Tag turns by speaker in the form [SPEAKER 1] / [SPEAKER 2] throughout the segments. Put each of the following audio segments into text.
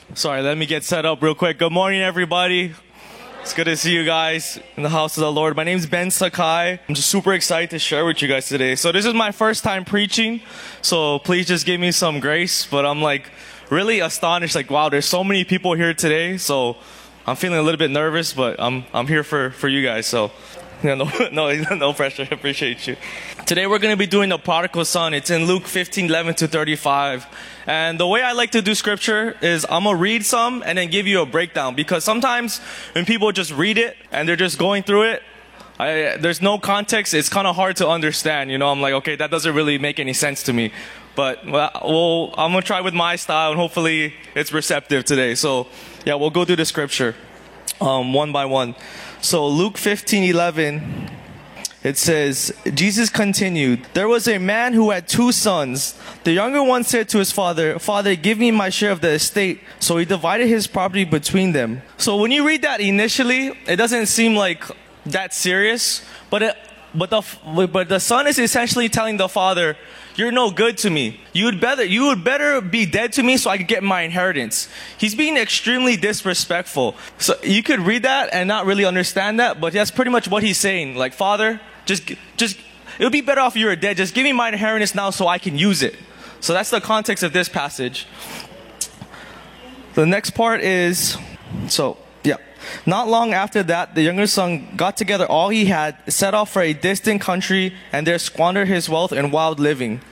[SPEAKER 1] Sorry, let me get set up real quick. Good morning, everybody. It's good to see you guys in the house of the Lord. My name is Ben Sakai. I'm just super excited to share with you guys today. So this is my first time preaching, so please just give me some grace. But I'm like really astonished, like wow, there's so many people here today. So I'm feeling a little bit nervous, but I'm here for you guys. So yeah, no pressure. I appreciate you. Today we're going to be doing the prodigal son. It's in Luke 15:11 to 35. And the way I like to do scripture is I'm going to read some and then give you a breakdown. Because sometimes when people just read it and they're just going through it, there's no context. It's kind of hard to understand. You know, I'm like, okay, that doesn't really make any sense to me. But I'm going to try with my style and hopefully it's receptive today. So yeah, we'll go through the scripture one by one. So Luke 15:11, it says, Jesus continued, "There was a man who had 2 sons. The younger one said to his father, 'Father, give me my share of the estate.' So he divided his property between them." So when you read that initially, it doesn't seem like that serious, but the son is essentially telling the father, "You're no good to me. You would better be dead to me so I could get my inheritance." He's being extremely disrespectful. So you could read that and not really understand that, but that's pretty much what he's saying. Like, Father, just it would be better off you were dead. Just give me my inheritance now so I can use it. So that's the context of this passage. The next part is, not long after that, the younger son got together all he had, set off for a distant country, and there squandered his wealth in wild living.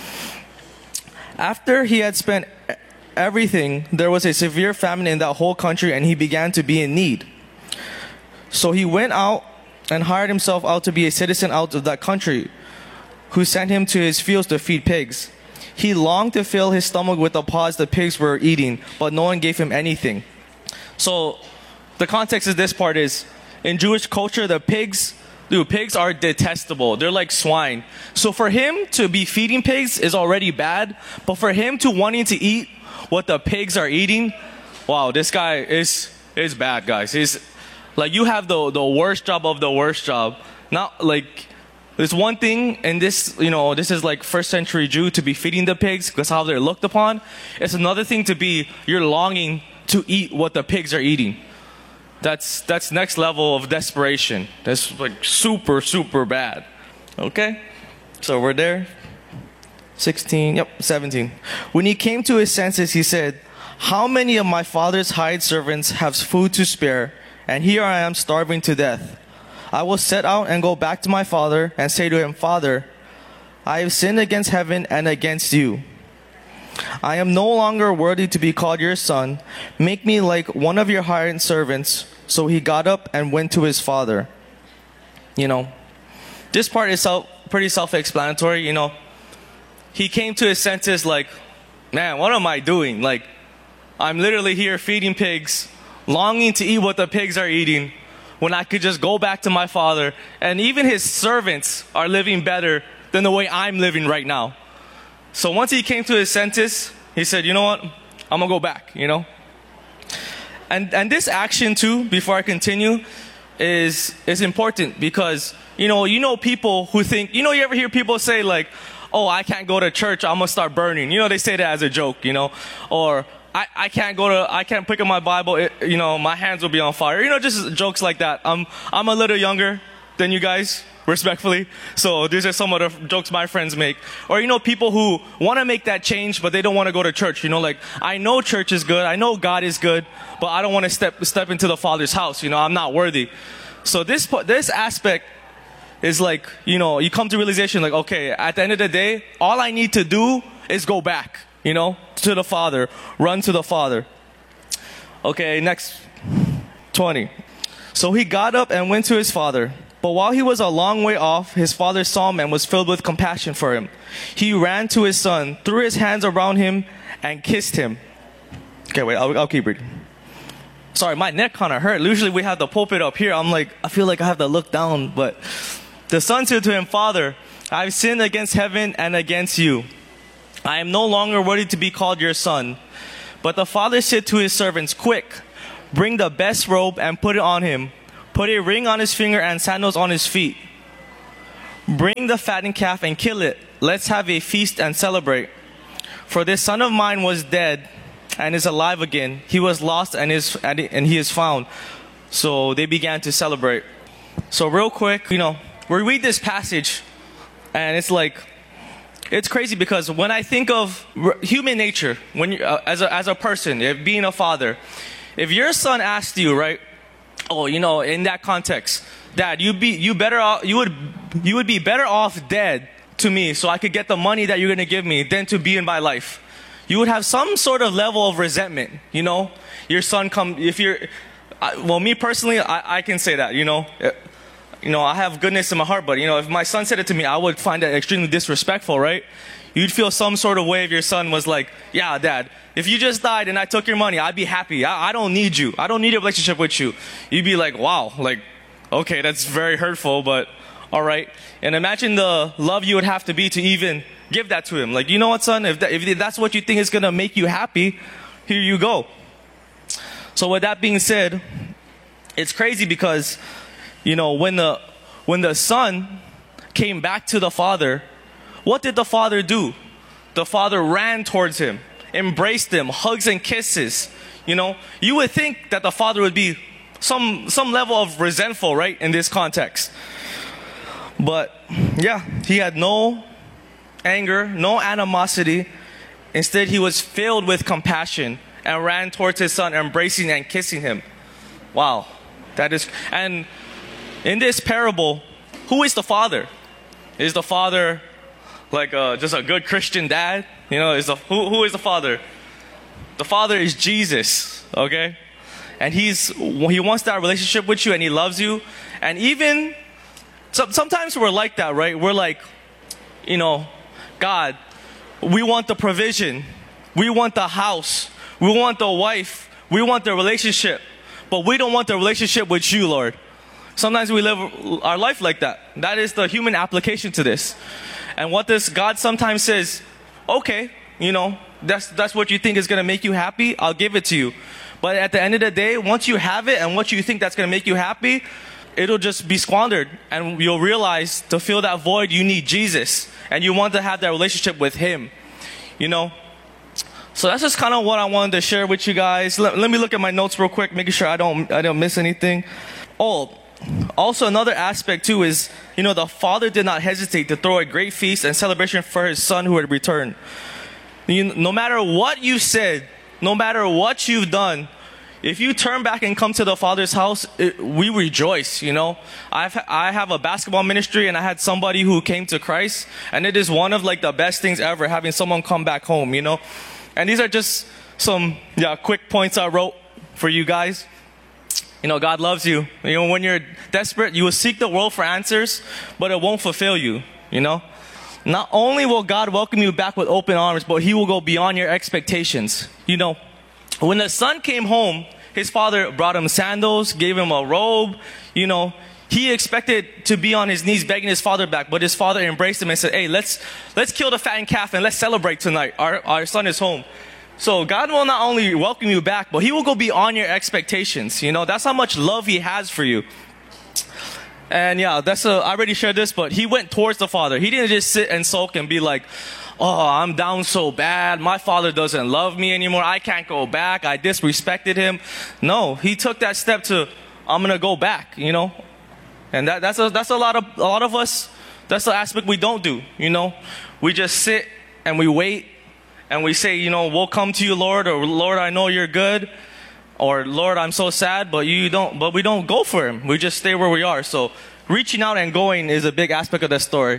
[SPEAKER 1] After he had spent everything, there was a severe famine in that whole country, and he began to be in need. So he went out and hired himself out to be a citizen out of that country, who sent him to his fields to feed pigs. He longed to fill his stomach with the pods the pigs were eating, but no one gave him anything. So the context of this part is, in Jewish culture, pigs are detestable. They're like swine. So for him to be feeding pigs is already bad, but for him to wanting to eat what the pigs are eating, wow, this guy is bad, guys. He's like, you have the worst job of the worst job. Not like, there's one thing, and this is like first century Jew, to be feeding the pigs because how they're looked upon. It's another thing to be, you're longing to eat what the pigs are eating. That's next level of desperation. That's like super, super bad. Okay? So we're there. 17. When he came to his senses, he said, "How many of my father's hired servants have food to spare, and here I am starving to death? I will set out and go back to my father and say to him, 'Father, I have sinned against heaven and against you. I am no longer worthy to be called your son. Make me like one of your hired servants.' So he got up and went to his father." You know, this part is pretty self-explanatory. You know, he came to his senses like, man, what am I doing? Like, I'm literally here feeding pigs, longing to eat what the pigs are eating, when I could just go back to my father, and even his servants are living better than the way I'm living right now. So once he came to his senses, he said, you know what? I'm going to go back, you know? And this action too, before I continue, is important because, you know people who think, you ever hear people say like, "Oh, I can't go to church, I'm going to start burning." You know, they say that as a joke, you know? Or, I can't pick up my Bible, my hands will be on fire. You know, just jokes like that. I'm a little younger than you guys, respectfully. So these are some of the jokes my friends make. Or, people who want to make that change, but they don't want to go to church. Like, I know church is good, I know God is good, but I don't want to step into the Father's house. I'm not worthy. So this aspect is like, you come to realization like, okay, at the end of the day, all I need to do is go back, to the Father, run to the Father. Okay, next, 20. So he got up and went to his father. But while he was a long way off, his father saw him and was filled with compassion for him. He ran to his son, threw his hands around him, and kissed him. Okay, wait, I'll keep reading. Sorry, my neck kind of hurt. Usually we have the pulpit up here. I feel like I have to look down. But the son said to him, "Father, I've sinned against heaven and against you. I am no longer worthy to be called your son." But the father said to his servants, "Quick, bring the best robe and put it on him. Put a ring on his finger and sandals on his feet. Bring the fattened calf and kill it. Let's have a feast and celebrate. For this son of mine was dead and is alive again. He was lost and he is found. So they began to celebrate. So real quick, we read this passage, and it's like, it's crazy because when I think of human nature, when you, as a person, if being a father, if your son asked you, right, oh, in that context, Dad, you would be better off dead to me, so I could get the money that you're gonna give me, than to be in my life. You would have some sort of level of resentment, Your son me personally, I can say that, I have goodness in my heart, but if my son said it to me, I would find that extremely disrespectful, right? You'd feel some sort of way if your son was like, yeah, Dad, if you just died and I took your money, I'd be happy. I don't need you. I don't need a relationship with you. You'd be like, wow, like, okay, that's very hurtful, but all right. And imagine the love you would have to be to even give that to him. Like, you know what, son, if that's what you think is going to make you happy, here you go. So with that being said, it's crazy because, when the son came back to the father, what did the father do? The father ran towards him, embraced him, hugs and kisses. You would think that the father would be some level of resentful, right, in this context. But yeah, he had no anger, no animosity. Instead, he was filled with compassion and ran towards his son, embracing and kissing him. Wow, and in this parable, who is the father? Is the father like just a good Christian dad? Who is the father? The father is Jesus, okay? And he wants that relationship with you, and he loves you. And even sometimes we're like that, right? We're like, God, we want the provision, we want the house, we want the wife, we want the relationship, but we don't want the relationship with you, Lord. Sometimes we live our life like that. That is the human application to this. And what this God sometimes says, okay, that's what you think is going to make you happy, I'll give it to you. But at the end of the day, once you have it and what you think that's going to make you happy, it'll just be squandered. And you'll realize to fill that void, you need Jesus. And you want to have that relationship with Him. So that's just kind of what I wanted to share with you guys. Let me look at my notes real quick, making sure I don't miss anything. Oh, also another aspect too is, the father did not hesitate to throw a great feast and celebration for his son who had returned. No matter what you said, no matter what you've done, if you turn back and come to the Father's house, we rejoice, I have a basketball ministry, and I had somebody who came to Christ, and it is one of like the best things ever, having someone come back home, And these are just some quick points I wrote for you guys. God loves you. When you're desperate, you will seek the world for answers, but it won't fulfill you, Not only will God welcome you back with open arms, but He will go beyond your expectations. When the son came home, his father brought him sandals, gave him a robe. He expected to be on his knees begging his father back, but his father embraced him and said, hey, let's kill the fattened calf and let's celebrate tonight. Our son is home. So God will not only welcome you back, but He will go beyond your expectations. That's how much love He has for you. And I already shared this, but he went towards the father. He didn't just sit and sulk and be like, oh, I'm down so bad. My father doesn't love me anymore. I can't go back. I disrespected him. No, he took that step to, I'm going to go back, And that's a lot of us. That's the aspect we don't do, We just sit and we wait and we say, we'll come to you, Lord, or Lord, I know you're good. Or, Lord, I'm so sad, but we don't go for Him. We just stay where we are. So reaching out and going is a big aspect of that story.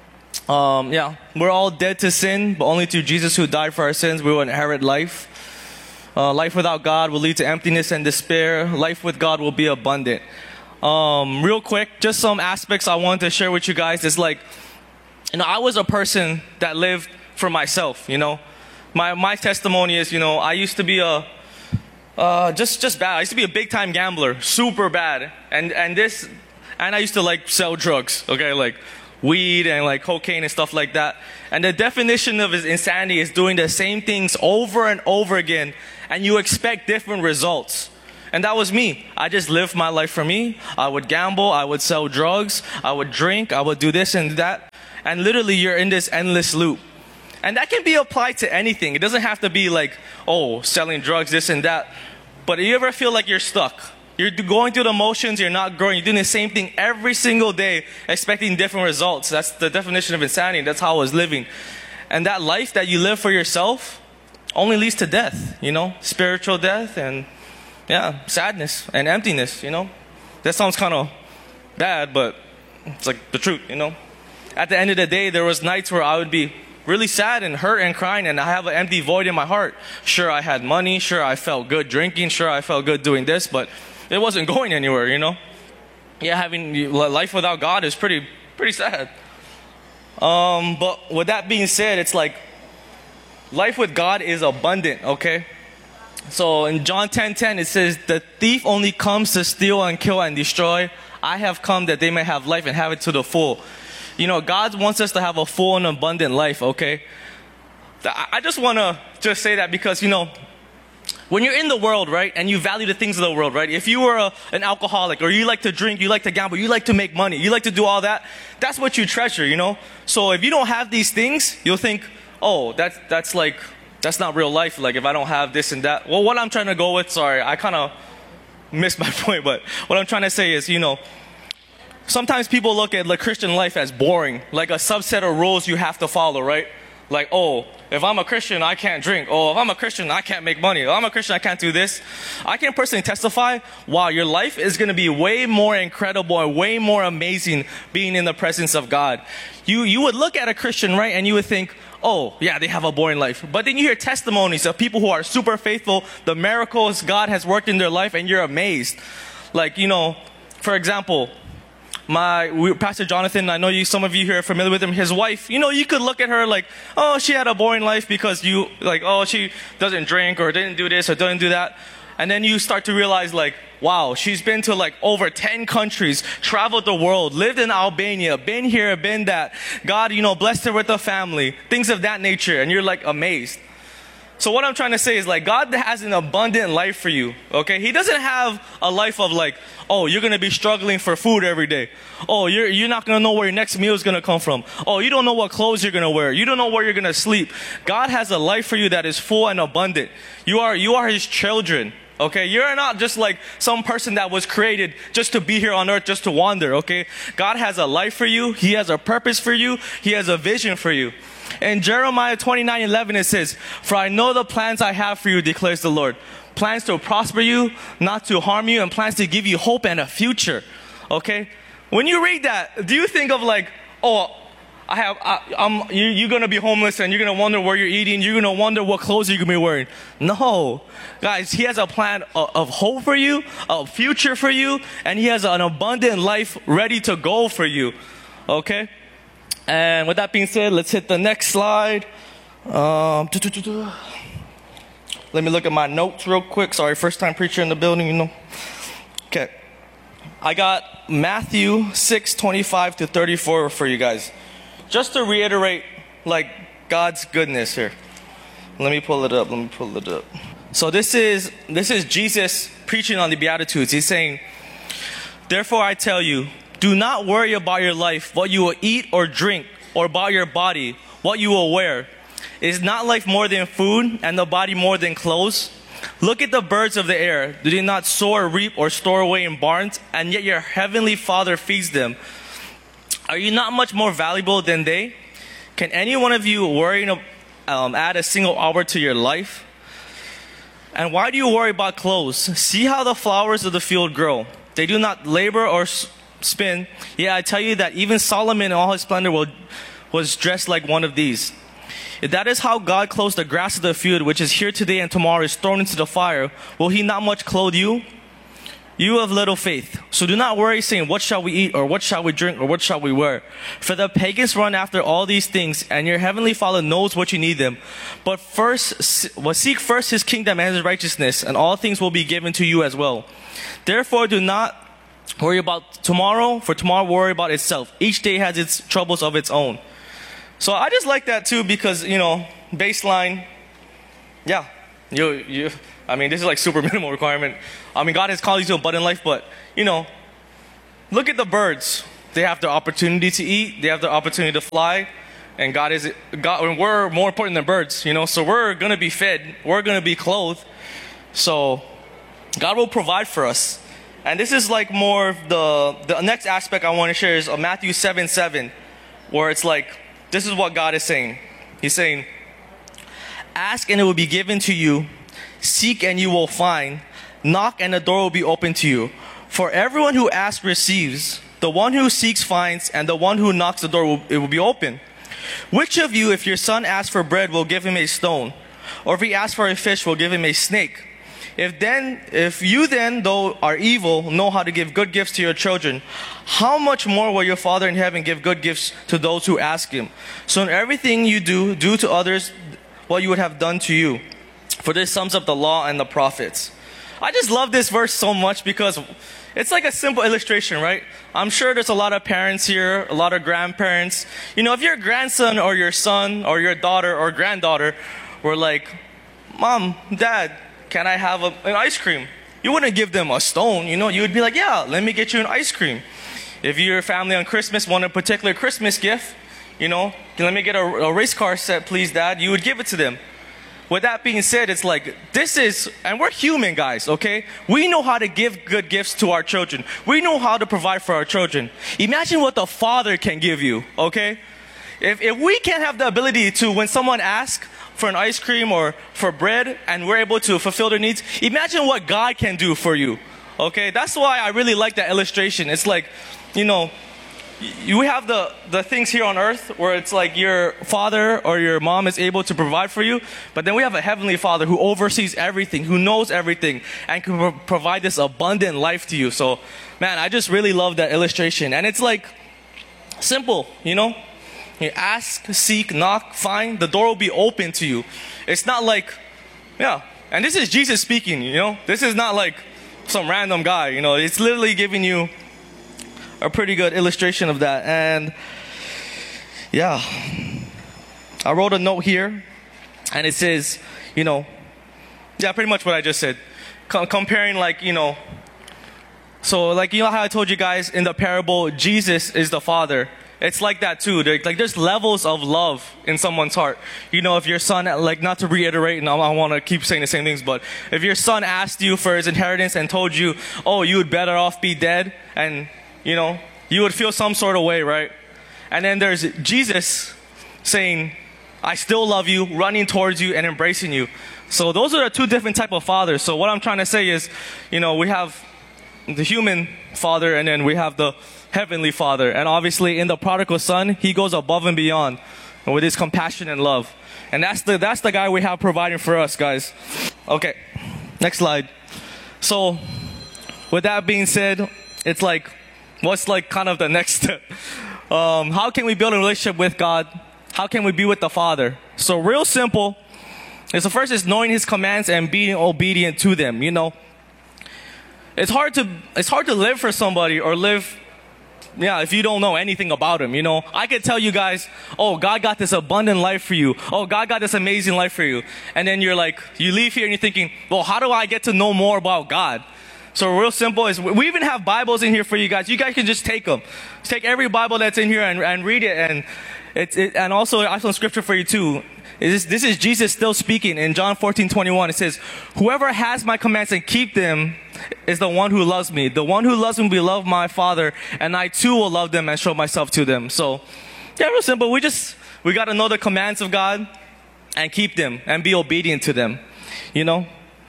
[SPEAKER 1] We're all dead to sin, but only through Jesus who died for our sins, we will inherit life. Life without God will lead to emptiness and despair. Life with God will be abundant. Real quick, just some aspects I wanted to share with you guys. It's like, I was a person that lived for myself, My testimony is, I used to be just bad. I used to be a big time gambler, super bad. And I used to sell drugs, okay, like weed and cocaine and stuff like that. And the definition of his insanity is doing the same things over and over again, and you expect different results. And that was me. I just lived my life for me. I would gamble, I would sell drugs, I would drink, I would do this and that. And literally you're in this endless loop. And that can be applied to anything. It doesn't have to be like, oh, selling drugs, this and that. But do you ever feel like you're stuck? You're going through the motions, you're not growing, you're doing the same thing every single day, expecting different results. That's the definition of insanity. That's how I was living. And that life that you live for yourself only leads to death, you know? Spiritual death and, yeah, sadness and emptiness, you know? That sounds kind of bad, but it's like the truth, you know? At the end of the day, there was nights where I would be really sad and hurt and crying, and I have an empty void in my heart. Sure, I had money. Sure, I felt good drinking. Sure, I felt good doing this, but it wasn't going anywhere, you know? Yeah, having life without God is pretty sad. But with that being said, it's like life with God is abundant, okay? So in John 10:10, it says, the thief only comes to steal and kill and destroy. I have come that they may have life and have it to the full. You know, God wants us to have a full and abundant life, okay? I just want to just say that because, you know, when you're in the world, right, and you value the things of the world, right, if you were an alcoholic or you like to drink, you like to gamble, you like to make money, you like to do all that, that's what you treasure, you know? So if you don't have these things, you'll think, oh, that's not real life, like if I don't have this and that. Well, what I'm trying to go with, sorry, I kind of missed my point, but what I'm trying to say is, you know, sometimes people look at like Christian life as boring, like a subset of rules you have to follow, right? Like, oh, if I'm a Christian, I can't drink. Oh, if I'm a Christian, I can't make money. If I'm a Christian, I can't do this. I can personally testify, wow, your life is going to be way more incredible and way more amazing being in the presence of God. You would look at a Christian, right, and you would think, oh, yeah, they have a boring life. But then you hear testimonies of people who are super faithful, the miracles God has worked in their life, and you're amazed. Like, you know, for example, Pastor Jonathan, I know some of you here are familiar with him, his wife, you know, you could look at her like, oh, she had a boring life because oh, she doesn't drink or didn't do this or doesn't do that. And then you start to realize like, wow, she's been to like over 10 countries, traveled the world, lived in Albania, been here, been that. God, you know, blessed her with a family, things of that nature. And you're like amazed. So what I'm trying to say is like God has an abundant life for you, okay? He doesn't have a life of like, oh, you're going to be struggling for food every day. Oh, you're not going to know where your next meal is going to come from. Oh, you don't know what clothes you're going to wear. You don't know where you're going to sleep. God has a life for you that is full and abundant. You are His children, okay? You're not just like some person that was created just to be here on earth, just to wander, okay? God has a life for you. He has a purpose for you. He has a vision for you. In Jeremiah 29:11 it says, for I know the plans I have for you, declares the Lord. Plans to prosper you, not to harm you, and plans to give you hope and a future. Okay? When you read that, do you think of like, oh, you're going to be homeless and you're going to wonder where you're eating, you're going to wonder what clothes you're going to be wearing? No. Guys, He has a plan of hope for you, a future for you, and He has an abundant life ready to go for you. Okay? And with that being said, let's hit the next slide. Let me look at my notes real quick. Sorry, first time preacher in the building, you know. Okay. I got Matthew 6:25 to 34 for you guys. Just to reiterate, like, God's goodness here. Let me pull it up. So this is Jesus preaching on the Beatitudes. He's saying, therefore I tell you, do not worry about your life, what you will eat or drink, or about your body, what you will wear. Is not life more than food, and the body more than clothes? Look at the birds of the air. Do they not sow or reap or store away in barns, and yet your heavenly Father feeds them? Are you not much more valuable than they? Can any one of you add a single hour to your life? And why do you worry about clothes? See how the flowers of the field grow. They do not labor or spin. Yeah, I tell you that even Solomon in all his splendor was dressed like one of these. If that is how God clothes the grass of the field, which is here today and tomorrow is thrown into the fire, will He not much clothe you? You have little faith. So do not worry, saying, what shall we eat, or what shall we drink, or what shall we wear? For the pagans run after all these things, and your heavenly Father knows what you need them. But seek first His kingdom and His righteousness, and all things will be given to you as well. Therefore do not worry about tomorrow, for tomorrow will worry about itself. Each day has its troubles of its own. So I just like that too because, you know, baseline, yeah, I mean, this is like super minimal requirement. I mean, God has called you to abundant life, but, you know, look at the birds. They have the opportunity to eat. They have the opportunity to fly. And God, and we're more important than birds, you know, so we're going to be fed, we're going to be clothed. So God will provide for us. And this is like more of the next aspect I want to share is Matthew 7:7, where it's like, this is what God is saying. He's saying, ask and it will be given to you. Seek and you will find. Knock and the door will be open to you. For everyone who asks receives. The one who seeks finds. And the one who knocks the door it will be open. Which of you, if your son asks for bread, will give him a stone? Or if he asks for a fish, will give him a snake? If you then, though are evil, know how to give good gifts to your children, how much more will your Father in heaven give good gifts to those who ask him? So in everything you do, do to others what you would have done to you. For this sums up the law and the prophets. I just love this verse so much because it's like a simple illustration, right? I'm sure there's a lot of parents here, a lot of grandparents. You know, if your grandson or your son or your daughter or granddaughter were like, Mom, Dad, can I have an ice cream? You wouldn't give them a stone, you know. You would be like, yeah, let me get you an ice cream. If your family on Christmas wanted a particular Christmas gift, you know, let me get a race car set, please, Dad. You would give it to them. With that being said, it's like, and we're human, guys, okay? We know how to give good gifts to our children. We know how to provide for our children. Imagine what the Father can give you, okay? If we can't have the ability to, when someone asks for an ice cream or for bread, and we're able to fulfill their needs, imagine what God can do for you, okay? That's why I really like that illustration. It's like, you know, you have the things here on earth where it's like your father or your mom is able to provide for you, but then we have a heavenly Father who oversees everything, who knows everything, and can provide this abundant life to you. So, man, I just really love that illustration. And it's like simple, you know? You ask, seek, knock, find, the door will be open to you. It's not like, yeah, and this is Jesus speaking, you know? This is not like some random guy, you know? It's literally giving you a pretty good illustration of that. And yeah, I wrote a note here and it says, you know, yeah, pretty much what I just said. Comparing, like, you know, so like, you know how I told you guys in the parable, Jesus is the Father. It's like that too. There's levels of love in someone's heart. You know, if your son, like, not to reiterate, and I want to keep saying the same things, but if your son asked you for his inheritance and told you, oh, you would better off be dead, and you know, you would feel some sort of way, right? And then there's Jesus saying, I still love you, running towards you and embracing you. So those are the two different type of fathers. So what I'm trying to say is, you know, we have the human father and then we have the heavenly Father. And obviously in the prodigal son, he goes above and beyond with his compassion and love. And that's the guy we have providing for us, guys. Okay, next slide. So with that being said, it's like, what's like kind of the next step? How can we build a relationship with God? How can we be with the Father? So real simple. The first is knowing his commands and being obedient to them, you know. It's hard to live for somebody or live, yeah, if you don't know anything about him, you know. I could tell you guys, oh, God got this abundant life for you. Oh, God got this amazing life for you. And then you're like, you leave here and you're thinking, well, how do I get to know more about God? So real simple is, we even have Bibles in here for you guys. You guys can just take them. Take every Bible that's in here and read it. And and also I have some scripture for you too. This is Jesus still speaking in John 14:21. It says, whoever has my commands and keep them is the one who loves me. The one who loves me will love my Father, and I too will love them and show myself to them. So yeah, real simple. We got to know the commands of God and keep them and be obedient to them. You know,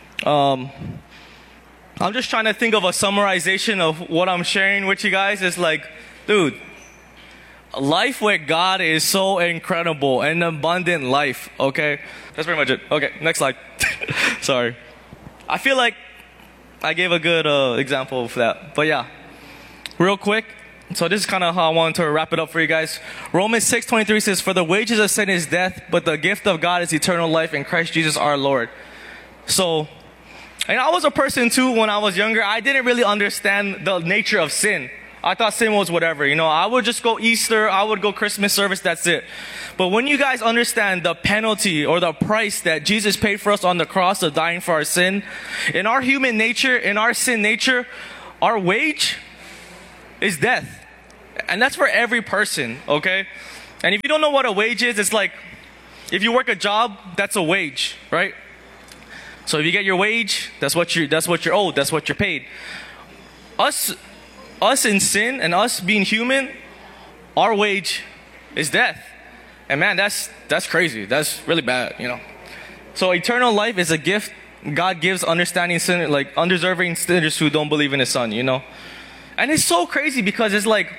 [SPEAKER 1] I'm just trying to think of a summarization of what I'm sharing with you guys. It's like, dude, life with God is so incredible, an abundant life, okay? That's pretty much it. Okay, next slide. Sorry. I feel like I gave a good example of that. But yeah, real quick. So this is kind of how I wanted to wrap it up for you guys. Romans 6:23 says, for the wages of sin is death, but the gift of God is eternal life in Christ Jesus our Lord. So, and I was a person too when I was younger. I didn't really understand the nature of sin. I thought sin was whatever, you know. I would just go Easter, I would go Christmas service, that's it. But when you guys understand the penalty or the price that Jesus paid for us on the cross of dying for our sin, in our human nature, in our sin nature, our wage is death. And that's for every person, okay? And if you don't know what a wage is, it's like if you work a job, that's a wage, right? So if you get your wage, that's what you're owed, that's what you're paid. Us in sin and us being human, our wage is death. And man, that's crazy. That's really bad, you know. So eternal life is a gift God gives understanding sin, like undeserving sinners who don't believe in His Son, you know. And it's so crazy because it's like,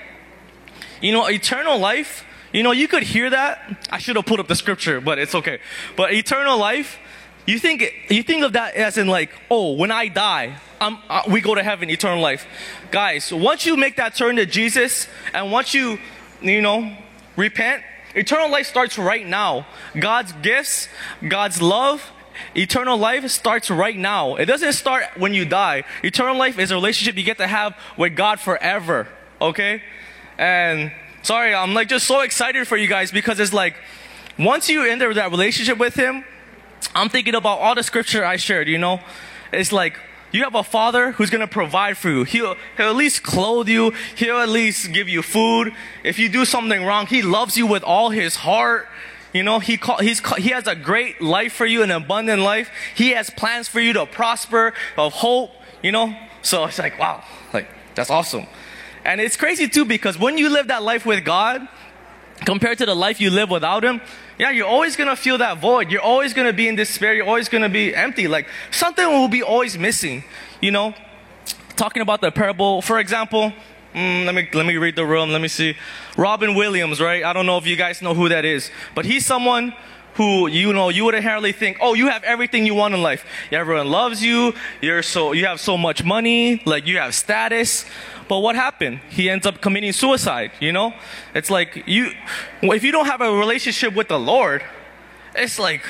[SPEAKER 1] you know, eternal life, you know, you could hear that. I should have put up the scripture, but it's okay. But eternal life, you think of that as in like, oh, when I die, we go to heaven, eternal life. Guys, once you make that turn to Jesus, and once you know, repent, eternal life starts right now. God's gifts, God's love, eternal life starts right now. It doesn't start when you die. Eternal life is a relationship you get to have with God forever, okay? And sorry, I'm like just so excited for you guys because it's like, once you enter that relationship with Him, I'm thinking about all the scripture I shared, you know? It's like, you have a Father who's going to provide for you. He'll at least clothe you. He'll at least give you food. If you do something wrong, He loves you with all His heart. You know, He has a great life for you, an abundant life. He has plans for you to prosper, of hope, you know? So it's like, wow, like, that's awesome. And it's crazy too because when you live that life with God, compared to the life you live without Him, yeah, you're always going to feel that void. You're always going to be in despair. You're always going to be empty. Like, something will be always missing, you know? Talking about the parable, for example, let me read the room. Let me see. Robin Williams, right? I don't know if you guys know who that is. But he's someone who, you know, you would inherently think, oh, you have everything you want in life. Everyone loves you. You have so much money. Like, you have status. But what happened? He ends up committing suicide, you know? It's like, if you don't have a relationship with the Lord, it's like,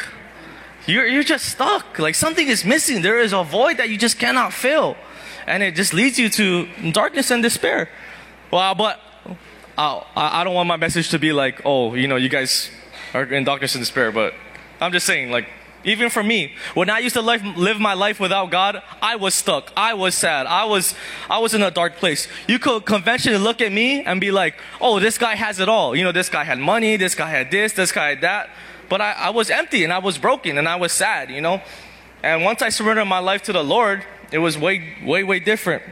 [SPEAKER 1] you're just stuck. Like, something is missing. There is a void that you just cannot fill. And it just leads you to darkness and despair. Well, but I don't want my message to be like, oh, you know, you guys are in darkness and despair. But I'm just saying, like, even for me, when I used to live my life without God, I was stuck. I was sad. I was in a dark place. You could conventionally look at me and be like, oh, this guy has it all. You know, this guy had money, this guy had this guy had that. But I was empty and I was broken and I was sad, you know. And once I surrendered my life to the Lord, it was way different.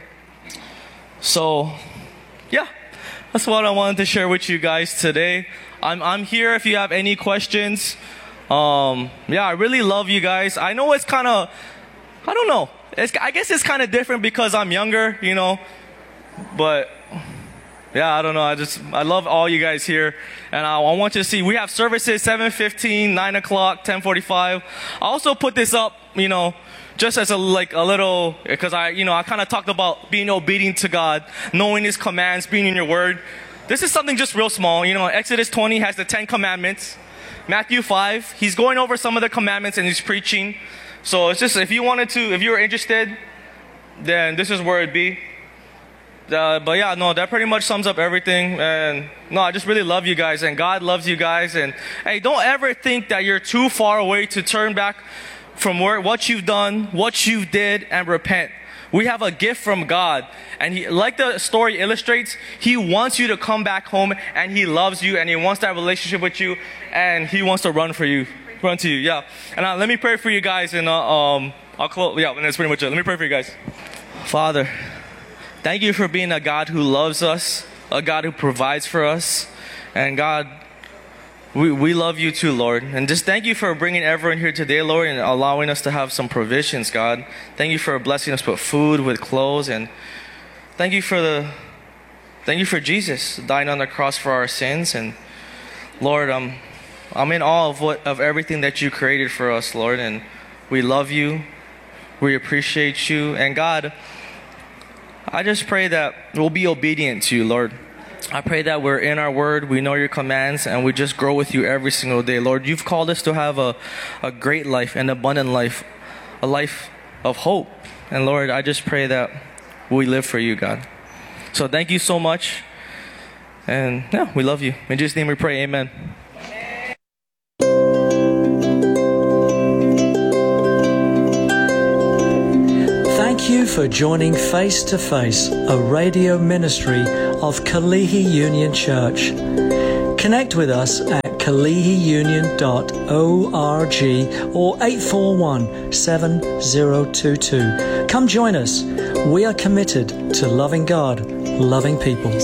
[SPEAKER 1] So, yeah, that's what I wanted to share with you guys today. I'm here if you have any questions. Yeah, I really love you guys. I know it's kind of, I don't know. I guess it's kind of different because I'm younger, you know. But, yeah, I don't know. I love all you guys here. And I want you to see, we have services 7:15, 9 o'clock, 10:45. I also put this up, you know, just as a little, because I kind of talked about being obedient to God, knowing His commands, being in your word. This is something just real small. You know, Exodus 20 has the 10 commandments. Matthew 5, he's going over some of the commandments and he's preaching. So it's just, if you were interested, then this is where it'd be. But yeah, no, that pretty much sums up everything. And no, I just really love you guys and God loves you guys. And hey, don't ever think that you're too far away to turn back from what you've done, what you did, and repent. We have a gift from God. And like the story illustrates, He wants you to come back home and He loves you and He wants that relationship with you and He wants to run to you. Yeah. And let me pray for you guys and I'll close. Yeah, and that's pretty much it. Let me pray for you guys. Father, thank you for being a God who loves us, a God who provides for us. And God, we love you too, Lord. And just thank you for bringing everyone here today, Lord, and allowing us to have some provisions, God. Thank you for blessing us with food, with clothes, and thank you for Jesus dying on the cross for our sins. And Lord, I'm in awe of everything that you created for us, Lord, and we love you. We appreciate you. And God, I just pray that we'll be obedient to you, Lord. I pray that we're in our word, we know your commands, and we just grow with you every single day. Lord, you've called us to have a great life, an abundant life, a life of hope. And Lord, I just pray that we live for you, God. So thank you so much. And yeah, we love you. In Jesus' name we pray, amen.
[SPEAKER 2] Thank you for joining Face to Face, a radio ministry of Kalihi Union Church. Connect with us at kalihiunion.org or 841-7022. Come join us. We are committed to loving God, loving people.